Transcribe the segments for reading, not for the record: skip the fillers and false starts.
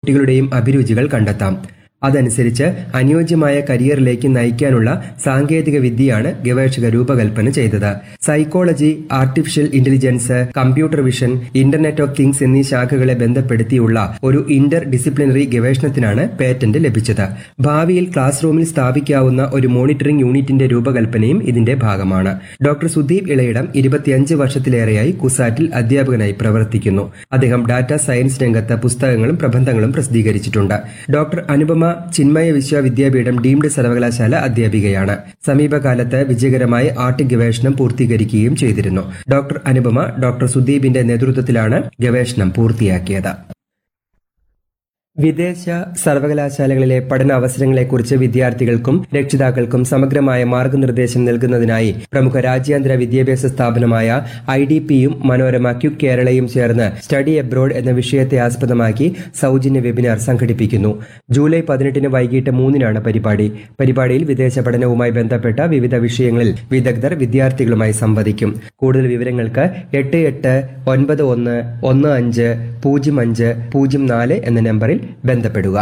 കുട്ടികളുടെയും അഭിരുചികൾ കണ്ടെത്താം. അതനുസരിച്ച് അനുയോജ്യമായ കരിയറിലേക്ക് നയിക്കാനുള്ള സാങ്കേതിക വിദ്യയാണ് ഗവേഷകർ രൂപകൽപ്പന ചെയ്തത്. Psychology, artificial intelligence, computer vision, internet of things എന്നീ ശാഖകളെ ബന്ധപ്പെടുത്തിയുള്ള ഒരു ഇന്റർ ഡിസിപ്ലിനറി ഗവേഷണത്തിനാണ് പേറ്റന്റ് ലഭിച്ചത്. ഭാവിയിൽ ക്ലാസ് റൂമിൽ സ്ഥാപിക്കാവുന്ന ഒരു മോണിറ്ററിംഗ് യൂണിറ്റിന്റെ രൂപകൽപ്പനയും ഇതിന്റെ ഭാഗമാണ്. ഡോക്ടർ സുദീപ് ഇളയിടം 25 വർഷത്തിലേറെയായി കുസാറ്റിൽ അധ്യാപകനായി പ്രവർത്തിക്കുന്നു. അദ്ദേഹം ഡാറ്റാ സയൻസ് രംഗത്ത് പുസ്തകങ്ങളും പ്രബന്ധങ്ങളും പ്രസിദ്ധീകരിച്ചിട്ടുണ്ട്. ഡോക്ടർ അനുപമ ചിന്മയ വിശ്വവിദ്യാപീഠം ഡീംഡ് സർവകലാശാല അധ്യാപികയാണ്. സമീപകാലത്ത് വിജയകരമായി ആർട്ട് ഗവേഷണം പൂർത്തീകരിക്കുകയും ചെയ്തിരുന്നു. ഡോക്ടർ അനുപമ ഡോക്ടർ സുദീപിന്റെ നേതൃത്വത്തിലാണ് ഗവേഷണം പൂർത്തിയാക്കിയത്. വിദേശ സർവകലാശാലകളിലെ പഠനാവസരങ്ങളെക്കുറിച്ച് വിദ്യാർത്ഥികൾക്കും രക്ഷിതാക്കൾക്കും സമഗ്രമായ മാർഗനിർദ്ദേശം നൽകുന്നതിനായി പ്രമുഖ രാജ്യാന്തര വിദ്യാഭ്യാസ സ്ഥാപനമായ IDPയും മനോരമ ക്യുക്ക് കേരളയും ചേർന്ന് സ്റ്റഡി അബ്രോഡ് എന്ന വിഷയത്തെ ആസ്പദമാക്കി സൌജന്യ വെബിനാർ സംഘടിപ്പിക്കുന്നു. ജൂലൈ 18 വൈകിട്ട് 3 പരിപാടിയിൽ വിദേശ പഠനവുമായി ബന്ധപ്പെട്ട വിവിധ വിഷയങ്ങളിൽ വിദഗ്ധർ വിദ്യാർത്ഥികളുമായി സംവദിക്കും. കൂടുതൽ വിവരങ്ങൾക്ക് 8891150504 എന്ന നമ്പറിൽ ബന്ധപ്പെടുക.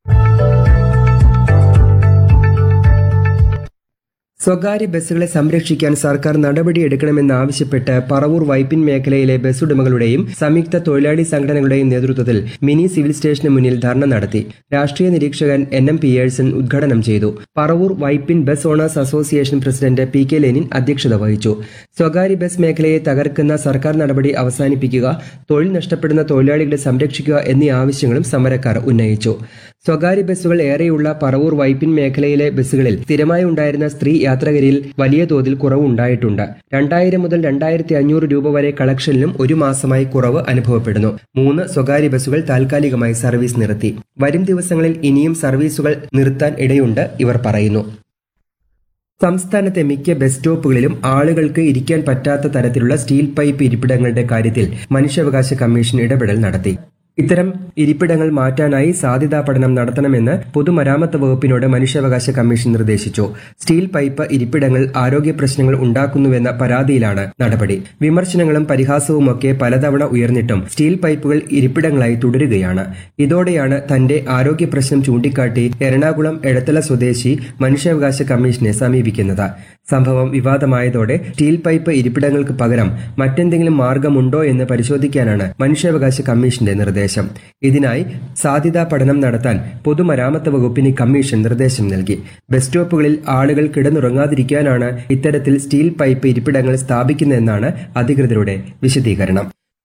സ്വകാര്യ ബസ്സുകളെ സംരക്ഷിക്കാൻ സർക്കാർ നടപടിയെടുക്കണമെന്നാവശ്യപ്പെട്ട് പറവൂർ വൈപ്പിൻ മേഖലയിലെ ബസ്സുടമകളുടെയും സംയുക്ത തൊഴിലാളി സംഘടനകളുടെയും നേതൃത്വത്തിൽ മിനി സിവിൽ സ്റ്റേഷന് മുന്നിൽ ധർണ നടത്തി. രാഷ്ട്രീയ നിരീക്ഷകൻ NM പിയേഴ്സൺ ഉദ്ഘാടനം ചെയ്തു. Paravur Vypin bus owners association president PK Lenin അധ്യക്ഷത വഹിച്ചു. സ്വകാര്യ ബസ് മേഖലയെ തകർക്കുന്ന സർക്കാർ നടപടി അവസാനിപ്പിക്കുക, തൊഴിൽ നഷ്ടപ്പെടുന്ന തൊഴിലാളികളെ സംരക്ഷിക്കുക എന്നീ ആവശ്യങ്ങളും സമരക്കാർ ഉന്നയിച്ചു. സ്വകാര്യ ബസ്സുകൾ ഏറെയുള്ള പറവൂർ വൈപ്പിൻ മേഖലയിലെ ബസ്സുകളിൽ സ്ഥിരമായി ഉണ്ടായിരുന്ന സ്ത്രീ യാത്രകരിൽ വലിയ തോതിൽ കുറവുണ്ടായിട്ടുണ്ട്. 2000 മുതൽ 2500 രൂപ വരെ കളക്ഷനിലും ഒരു മാസമായി കുറവ് അനുഭവപ്പെടുന്നു. 3 സ്വകാര്യ ബസ്സുകൾ താൽക്കാലികമായി സർവീസ് നിർത്തി. വരും ദിവസങ്ങളിൽ ഇനിയും സർവീസുകൾ നിർത്താൻ ഇടയുണ്ട് ഇവർ പറയുന്നു. സംസ്ഥാനത്തെ മിക്ക ബസ് സ്റ്റോപ്പുകളിലും ആളുകൾക്ക് ഇരിക്കാൻ പറ്റാത്ത തരത്തിലുള്ള സ്റ്റീൽ പൈപ്പ് ഇരിപ്പിടങ്ങളുടെ കാര്യത്തിൽ മനുഷ്യാവകാശ കമ്മീഷൻ ഇടപെടൽ നടത്തി. ഇത്തരം ഇരിപ്പിടങ്ങൾ മാറ്റാനായി സാധ്യതാ പഠനം നടത്തണമെന്ന് പൊതുമരാമത്ത് വകുപ്പിനോട് മനുഷ്യാവകാശ കമ്മീഷൻ നിർദ്ദേശിച്ചു. സ്റ്റീൽ പൈപ്പ് ഇരിപ്പിടങ്ങൾ ആരോഗ്യ പ്രശ്നങ്ങൾ ഉണ്ടാക്കുന്നുവെന്ന പരാതിയിലാണ് നടപടി. വിമർശനങ്ങളും പരിഹാസവുമൊക്കെ പലതവണ ഉയർന്നിട്ടും സ്റ്റീൽ പൈപ്പുകൾ ഇരിപ്പിടങ്ങളായി തുടരുകയാണ്. ഇതോടെയാണ് തന്റെ ആരോഗ്യ പ്രശ്നം ചൂണ്ടിക്കാട്ടി എറണാകുളം എടത്തല സ്വദേശി മനുഷ്യാവകാശ കമ്മീഷനെ സമീപിക്കുന്നത്. സംഭവം വിവാദമായതോടെ സ്റ്റീൽ പൈപ്പ് ഇരിപ്പിടങ്ങൾക്ക് പകരം മറ്റെന്തെങ്കിലും മാർഗമുണ്ടോ എന്ന് പരിശോധിക്കാനാണ് മനുഷ്യാവകാശ കമ്മീഷന്റെ നിർദ്ദേശം. ഇതിനായി സാധ്യതാ പഠനം നടത്താൻ പൊതുമരാമത്ത് വകുപ്പിന് കമ്മീഷൻ നിർദ്ദേശം നൽകി. ബസ് സ്റ്റോപ്പുകളിൽ ആളുകൾ കിടന്നുറങ്ങാതിരിക്കാനാണ് ഇത്തരത്തിൽ സ്റ്റീൽ പൈപ്പ് ഇരിപ്പിടങ്ങൾ സ്ഥാപിക്കുന്നതെന്നാണ് അധികൃതരുടെ വിശദീകരണം.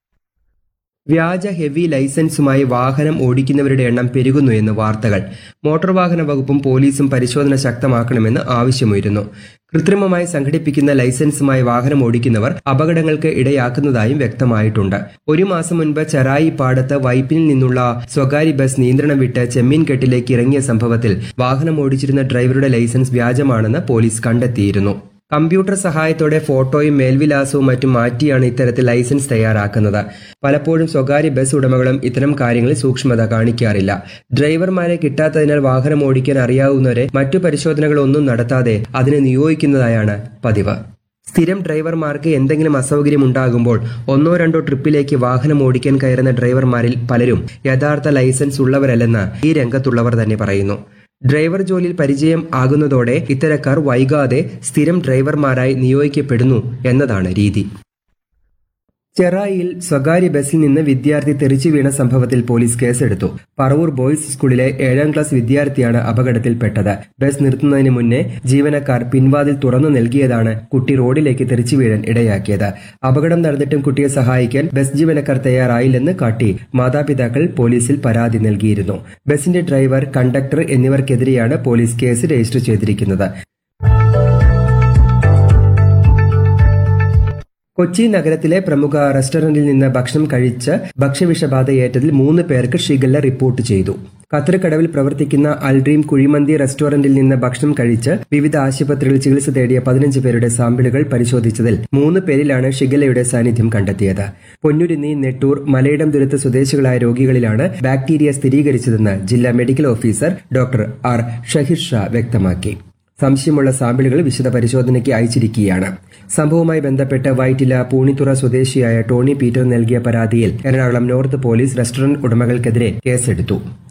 വ്യാജ ഹെവി ലൈസൻസുമായി വാഹനം ഓടിക്കുന്നവരുടെ എണ്ണം പെരുകുന്നു എന്ന് വാർത്തകൾ. മോട്ടോർ വാഹന വകുപ്പും പോലീസും പരിശോധന ശക്തമാക്കണമെന്ന് ആവശ്യമുയരുന്നു. കൃത്രിമമായി സംഘടിപ്പിക്കുന്ന ലൈസൻസുമായി വാഹനം ഓടിക്കുന്നവർ അപകടങ്ങൾക്ക് ഇടയാക്കുന്നതായും വ്യക്തമായിട്ടുണ്ട്. ഒരു മാസം മുൻപ് ചെറായി പാടത്ത് വൈപ്പിനിൽ നിന്നുള്ള സ്വകാര്യ ബസ് നിയന്ത്രണം വിട്ട് ചെമ്മീൻകെട്ടിലേക്ക് ഇറങ്ങിയ സംഭവത്തിൽ വാഹനം ഓടിച്ചിരുന്ന ഡ്രൈവറുടെ ലൈസൻസ് വ്യാജമാണെന്ന് പോലീസ് കണ്ടെത്തിയിരുന്നു. കമ്പ്യൂട്ടർ സഹായത്തോടെ ഫോട്ടോയും മേൽവിലാസവും മറ്റും മാറ്റിയാണ് ഇത്തരത്തിൽ ലൈസൻസ് തയ്യാറാക്കുന്നത്. പലപ്പോഴും സ്വകാര്യ ബസ് ഉടമകളും ഇത്തരം കാര്യങ്ങളിൽ സൂക്ഷ്മത കാണിക്കാറില്ല. ഡ്രൈവർമാരെ കിട്ടാത്തതിനാൽ വാഹനം ഓടിക്കാൻ അറിയാവുന്നവരെ മറ്റു പരിശോധനകളൊന്നും നടത്താതെ അതിനെ നിയോഗിക്കുന്നതായാണ് പതിവ്. സ്ഥിരം ഡ്രൈവർമാർക്ക് എന്തെങ്കിലും അസൗകര്യം ഉണ്ടാകുമ്പോൾ 1-2 ട്രിപ്പിലേക്ക് വാഹനം ഓടിക്കാൻ കയറുന്ന ഡ്രൈവർമാരിൽ പലരും യഥാർത്ഥ ലൈസൻസ് ഉള്ളവരല്ലെന്ന് ഈ രംഗത്തുള്ളവർ തന്നെ പറയുന്നു. ഡ്രൈവർ ജോലിയിൽ പരിചയം ആകുന്നതോടെ ഇത്തരക്കാർ വൈകാതെ സ്ഥിരം ഡ്രൈവർമാരായി നിയോഗിക്കപ്പെടുന്നു എന്നതാണ് രീതി. ചെറായിയിൽ സ്വകാര്യ ബസ്സിൽ നിന്ന് വിദ്യാർത്ഥി തെറിച്ചു വീണ സംഭവത്തിൽ പോലീസ് കേസെടുത്തു. പറവൂർ ബോയ്സ് സ്കൂളിലെ 7ാം ക്ലാസ് വിദ്യാർത്ഥിയാണ് അപകടത്തിൽപ്പെട്ടത്. ബസ് നിർത്തുന്നതിന് മുന്നേ ജീവനക്കാർ പിൻവാതിൽ തുറന്നു നൽകിയതാണ് കുട്ടി റോഡിലേക്ക് തെറിച്ചു വീഴാൻ ഇടയാക്കിയത്. അപകടം നടന്നിട്ടും കുട്ടിയെ സഹായിക്കാൻ ബസ് ജീവനക്കാർ തയ്യാറായില്ലെന്ന് കാട്ടി മാതാപിതാക്കൾ പോലീസിൽ പരാതി നൽകിയിരുന്നു. ബസിന്റെ driver, conductor എന്നിവർക്കെതിരെയാണ് police case register ചെയ്തിരിക്കുന്നത്. കൊച്ചി നഗരത്തിലെ പ്രമുഖ റെസ്റ്റോറന്റിൽ നിന്ന് ഭക്ഷണം കഴിച്ച് ഭക്ഷ്യവിഷബാധയേറ്റതിൽ 3 പേർക്ക് ഷിഗല്ല റിപ്പോർട്ട് ചെയ്തു. കത്തരക്കടവിൽ പ്രവർത്തിക്കുന്ന അൽഡ്രീം കുഴിമന്തി റെസ്റ്റോറന്റിൽ നിന്ന് ഭക്ഷണം കഴിച്ച് വിവിധ ആശുപത്രികളിൽ ചികിത്സ തേടിയ 15 പേരുടെ സാമ്പിളുകൾ പരിശോധിച്ചതിൽ 3 പേരിലാണ് ഷിഗല്ലയുടെ സാന്നിധ്യം കണ്ടെത്തിയത്. പൊന്നുരുന്നി, നെട്ടൂർ, മലയിടം ദുരത്ത് സ്വദേശികളായ രോഗികളിലാണ് ബാക്ടീരിയ സ്ഥിരീകരിച്ചതെന്ന് ജില്ലാ medical officer doctor R. Shahir Shah വ്യക്തമാക്കി. സംശയമുള്ള സാമ്പിളുകൾ വിശദ പരിശോധനയ്ക്ക് അയച്ചിരിക്കുകയാണ്. സംഭവവുമായി ബന്ധപ്പെട്ട് വൈറ്റില പൂണിത്തുറ സ്വദേശിയായ ടോണി പീറ്റർ നൽകിയ പരാതിയിൽ എറണാകുളം നോർത്ത് പോലീസ് റെസ്റ്റോറന്റ് ഉടമകൾക്കെതിരെ കേസെടുത്തു.